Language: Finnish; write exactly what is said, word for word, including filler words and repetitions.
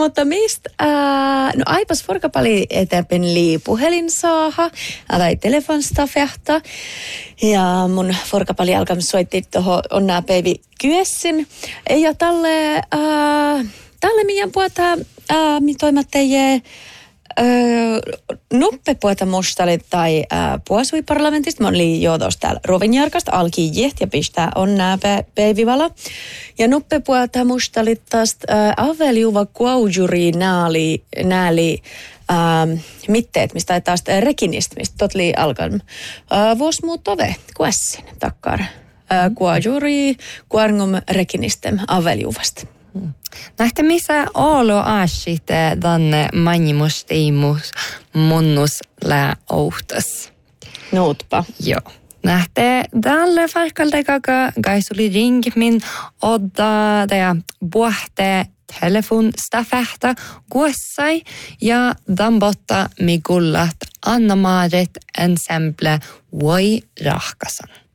Mutta mistä, äh, no aipas forka paljon eteenpäin lii puhelin saaha, tai telefonsta fehta. Ja mun forka paljon alkaa soitti tuohon onnaa päivi kyessin. Ja tälle, äh, tälle mian puhuta, äh, mi toimattajie, Öö, nuppe puhuta mustali tai äh, puhasui parlamentista. Mä olin jo tuossa täällä Rovinjarkasta alkijiet ja pistää on nää päivivala. Ja nuppe puhuta mustali tästä äh, aveljuva kuaujuri nääli, nääli äh, mitteet, mistä taas rekinistä, mistä totli alkan. Äh, Vuos muut ove, kuessin takkar. Äh, kuaujuri, kuarngum rekinistem aveljuvasta. Nähtä missä olo asit tänne manimustiimus munnus lää ouhtas. Nuutpa. Joo. Nähtä tälle farkalta kaka gaisuli ring min odda ja puhte telefonsta fähtä kuossai ja dambotta mi gullat Anna-Marit ensemble Voi rahkasan.